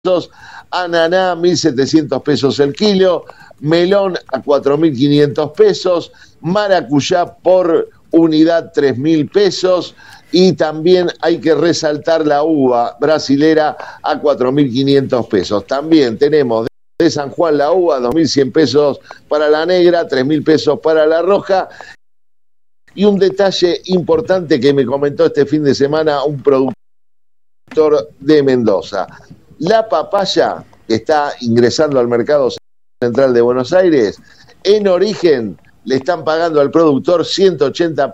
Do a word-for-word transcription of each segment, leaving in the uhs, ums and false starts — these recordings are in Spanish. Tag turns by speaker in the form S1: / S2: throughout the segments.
S1: ananá mil setecientos pesos el kilo, melón a cuatro mil quinientos pesos, maracuyá por unidad tres mil pesos, y también hay que resaltar la uva brasilera a cuatro mil quinientos pesos. También tenemos de San Juan la uva, dos mil cien pesos para la negra, tres mil pesos para la roja. Y un detalle importante que me comentó este fin de semana un productor de Mendoza. La papaya que está ingresando al mercado central de Buenos Aires, en origen le están pagando al productor ciento ochenta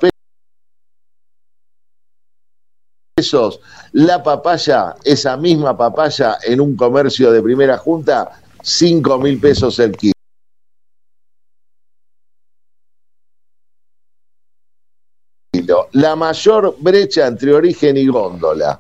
S1: pesos. La papaya, esa misma papaya en un comercio de primera junta, cinco mil pesos el kilo. La mayor brecha entre origen y góndola.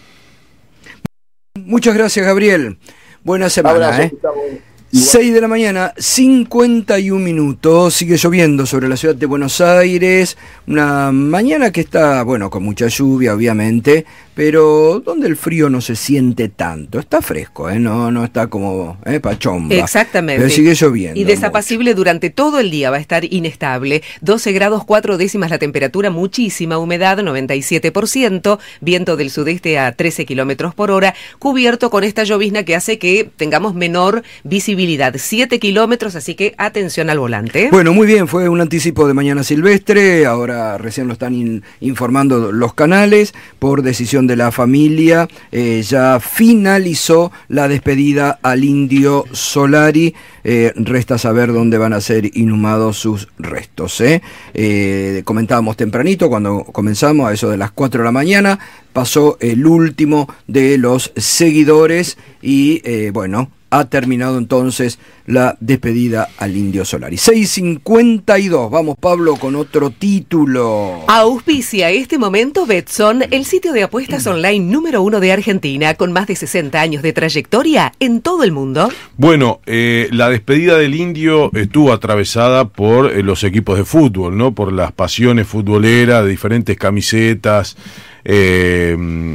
S2: Muchas gracias, Gabriel. Buena semana.
S1: Abrazo,
S2: ¿eh? seis de la mañana, cincuenta y un minutos. Sigue lloviendo sobre la ciudad de Buenos Aires. Una mañana que está, bueno, con mucha lluvia, obviamente, pero donde el frío no se siente tanto. Está fresco, ¿eh? No, no está como ¿eh? pachomba.
S3: Exactamente.
S2: Pero sigue lloviendo.
S3: Y desapacible mucho. Durante todo el día va a estar inestable. doce grados cuatro décimas la temperatura, muchísima humedad, noventa y siete por ciento. Viento del sudeste a trece kilómetros por hora. Cubierto con esta llovizna que hace que tengamos menor visibilidad. siete kilómetros, así que atención al volante.
S2: Bueno, muy bien, fue un anticipo de Mañana Silvestre, ahora recién lo están in, informando los canales, por decisión de la familia, eh, ya finalizó la despedida al Indio Solari, eh, resta saber dónde van a ser inhumados sus restos. ¿eh? Eh, comentábamos tempranito, cuando comenzamos, a eso de las cuatro de la mañana, pasó el último de los seguidores y, eh, bueno, ha terminado entonces la despedida al Indio Solari. seis cincuenta y dos, vamos Pablo con otro título.
S3: Auspicia este momento Betson, el sitio de apuestas online número uno de Argentina, con más de sesenta años de trayectoria en todo el mundo.
S4: Bueno, eh, la despedida del Indio estuvo atravesada por eh, los equipos de fútbol, ¿no? Por las pasiones futboleras, de diferentes camisetas, Eh,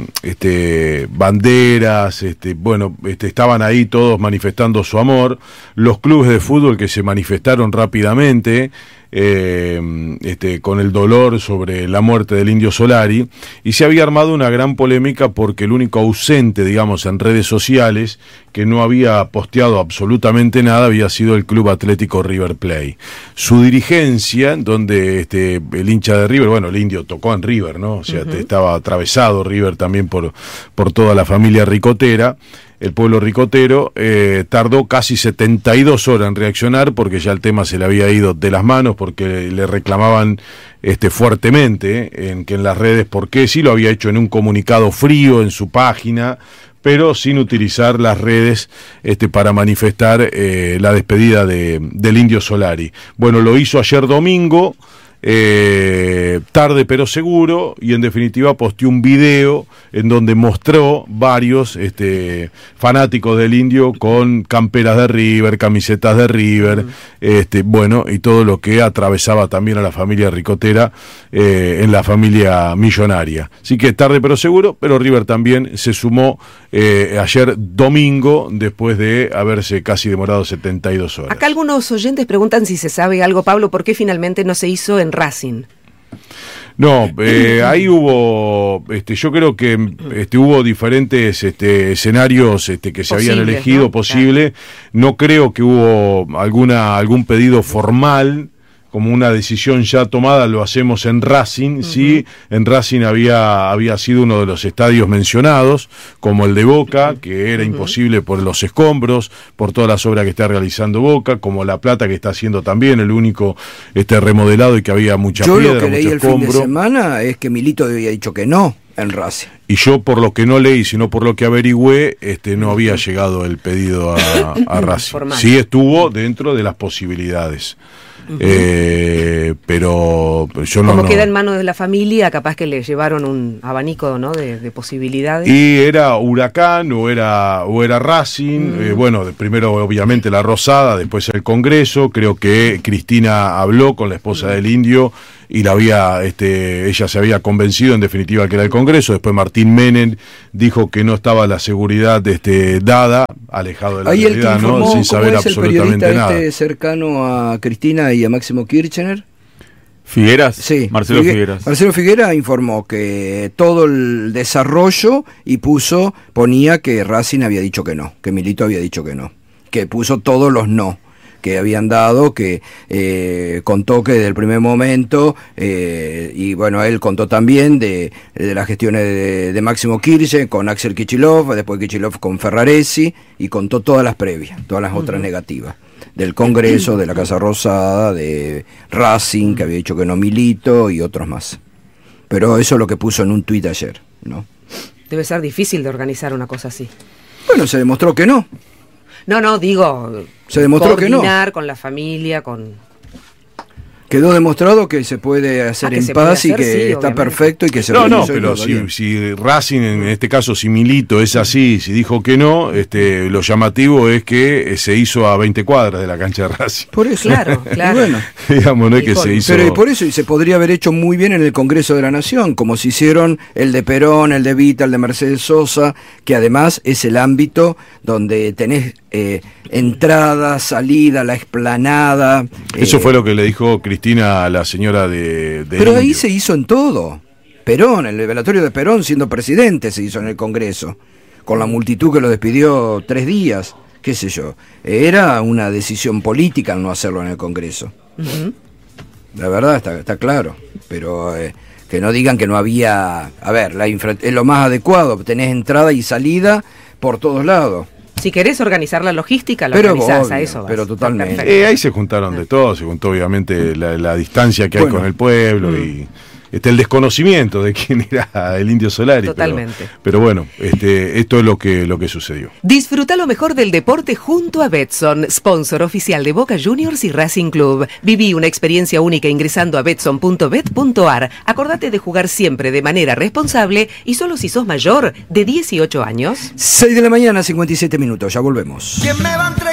S4: este, banderas, este, bueno, este, estaban ahí todos manifestando su amor, los clubes de fútbol que se manifestaron rápidamente eh, este, con el dolor sobre la muerte del Indio Solari, y se había armado una gran polémica porque el único ausente, digamos, en redes sociales, que no había posteado absolutamente nada, había sido el Club Atlético River Plate. Su dirigencia, donde este, el hincha de River, bueno, el Indio tocó en River, ¿no? O sea, uh-huh. estaba atravesado River también por, por toda la familia ricotera, el pueblo ricotero, eh, tardó casi setenta y dos horas en reaccionar porque ya el tema se le había ido de las manos, porque le reclamaban este, fuertemente eh, en que en las redes, porque sí lo había hecho en un comunicado frío en su página, pero sin utilizar las redes este, para manifestar eh, la despedida de, del Indio Solari. Bueno, lo hizo ayer domingo, eh, tarde pero seguro, y en definitiva posteó un video en donde mostró varios este, fanáticos del Indio con camperas de River, camisetas de River, mm. este, bueno, y todo lo que atravesaba también a la familia ricotera eh, en la familia millonaria. Así que tarde pero seguro, pero River también se sumó eh, ayer domingo, después de haberse casi demorado setenta y dos horas.
S3: Acá algunos oyentes preguntan si se sabe algo, Pablo, ¿por qué finalmente no se hizo en Racing?
S4: No, eh, ahí hubo, este, yo creo que este, hubo diferentes este, escenarios este, que se Posibles, habían elegido, ¿no? Posible. No creo que hubo alguna algún pedido formal, como una decisión ya tomada, lo hacemos en Racing. Uh-huh. Sí, en Racing había, había sido uno de los estadios mencionados, como el de Boca, uh-huh. que era uh-huh. imposible por los escombros, por todas las obras que está realizando Boca, como La Plata, que está haciendo también el único este remodelado y que había mucha
S2: yo
S4: piedra,
S2: lo que leí
S4: mucho
S2: el
S4: escombro.
S2: Fin de semana es que Milito había dicho que no en Racing.
S4: Y yo, por lo que no leí, sino por lo que averigüé, este, no había llegado el pedido a, a Racing. Formal. Sí estuvo dentro de las posibilidades. Uh-huh. Eh, pero, pero yo no
S3: como
S4: no.
S3: queda en manos de la familia, capaz que le llevaron un abanico, ¿no? de, de posibilidades.
S4: Y era Huracán o era o era Racing, uh-huh. eh, bueno, de, primero obviamente la Rosada, después el Congreso. Creo que Cristina habló con la esposa uh-huh. del Indio y la había, este, ella se había convencido en definitiva que era el Congreso. Después Martín Menem dijo que no estaba la seguridad este, dada, alejado de la
S2: Ahí
S4: realidad, ¿no? Sin saber absolutamente
S2: el
S4: nada.
S2: Este cercano a Cristina y a Máximo Kirchner.
S5: Figueras,
S2: sí,
S5: Marcelo
S2: Figue-
S5: Figueras.
S2: Marcelo Figueras informó que todo el desarrollo y puso, ponía que Racing había dicho que no, que Milito había dicho que no, que puso todos los no que habían dado, que eh, contó que desde el primer momento, eh, y bueno, él contó también de, de las gestiones de, de Máximo Kirchner con Axel Kicillof, después Kicillof con Ferraresi, y contó todas las previas, todas las otras uh-huh. negativas. Del Congreso, de la Casa Rosada, de Racing, que había dicho que no Milito, y otros más. Pero eso es lo que puso en un tuit ayer, ¿no?
S3: Debe ser difícil de organizar una cosa así.
S2: Bueno, se demostró que no.
S3: No, no, digo,
S2: se demostró que no.
S3: Coordinar con la familia, con...
S2: Quedó demostrado que se puede hacer ah, en paz hacer, y que sí, está obviamente. Perfecto y que se
S4: no no pero si, si Racing en este caso, si Milito es así, si dijo que no, este lo llamativo es que se hizo a veinte cuadras de la cancha de Racing.
S2: Por eso,
S3: claro, claro.
S2: Bueno,
S4: digamos, no es que se hizo.
S2: Pero y por eso y se podría haber hecho muy bien en el Congreso de la Nación, como se hicieron el de Perón, el de Vita, el de Mercedes Sosa, que además es el ámbito donde tenés eh, entrada, salida, la explanada.
S4: Eso
S2: eh,
S4: fue lo que le dijo Cristina a la señora de, de
S2: Pero
S4: Indio.
S2: Ahí se hizo en todo. Perón, el velatorio de Perón siendo presidente se hizo en el Congreso, con la multitud que lo despidió tres días, qué sé yo. Era una decisión política no hacerlo en el Congreso. Uh-huh. La verdad está, está claro, pero eh, que no digan que no había... A ver, la infra... es lo más adecuado, tenés entrada y salida por todos lados.
S3: Si querés organizar la logística, la
S2: pero
S3: organizás,
S2: obvio,
S3: a eso vas.
S2: Pero totalmente.
S4: Eh, ahí se juntaron de todo, se juntó obviamente la, la distancia que hay bueno, con el pueblo mm. y este, el desconocimiento de quién era el Indio Solari.
S3: Totalmente.
S4: Pero, pero bueno, este, esto es lo que, lo que sucedió.
S3: Disfruta lo mejor del deporte junto a Betson, sponsor oficial de Boca Juniors y Racing Club. Viví una experiencia única ingresando a betson punto bet punto ar. Acordate de jugar siempre de manera responsable y solo si sos mayor de dieciocho años.
S2: seis de la mañana, cincuenta y siete minutos, ya volvemos. ¿Quién me va a entregar?